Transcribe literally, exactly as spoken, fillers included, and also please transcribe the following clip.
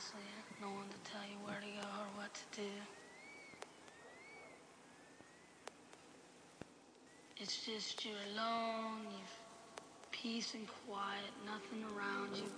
honestly. No one to tell you where to go or what to do. It's just you're alone, you've peace and quiet, nothing around you